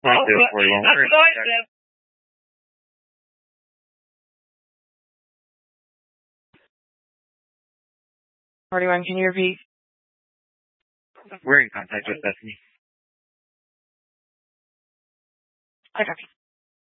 I'll do it for you. Party one, can you repeat? We're in contact with Bethany. Okay.